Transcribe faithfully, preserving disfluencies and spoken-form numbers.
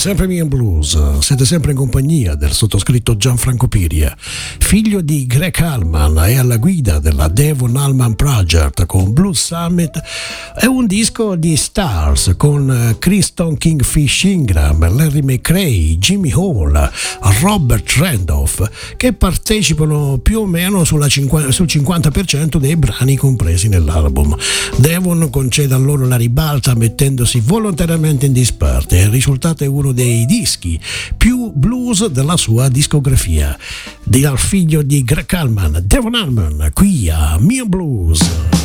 sempre Mio Blues, siete sempre in compagnia del sottoscritto Gianfranco Piria, figlio di Greg Allman e alla guida della Devon Allman Project con Blues Summit. È un disco di stars con Kristen Kingfish Ingram, Larry McRae, Jimmy Hall, Robert Randolph, che partecipano più o meno sulla cinquanta, sul cinquanta per cento dei brani compresi nell'album. Devon concede a loro la ribalta mettendosi volontariamente in disparte. Il risultato è uno dei dischi più blues della sua discografia. Dal figlio di Greg Allman, Devon Allman, qui a Mio Blues.